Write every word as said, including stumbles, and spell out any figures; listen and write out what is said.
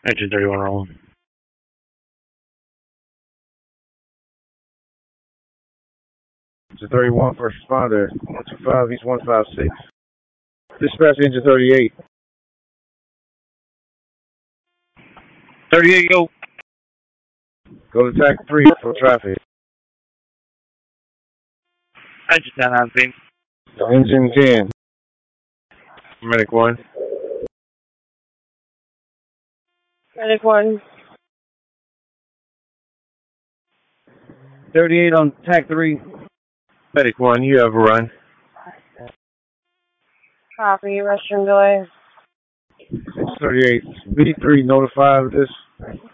Engine thirty-one rolling. Engine thirty-one, first responder, one two five, East one five six. Dispatch engine thirty-eight. thirty-eight, go. Go to tack three for traffic. Engine ten on scene. Engine ten. Medic one. Medic one. thirty-eight on tack three. Medic one, you have a run. Copy, restroom delay. thirty-eight. B three notified of this.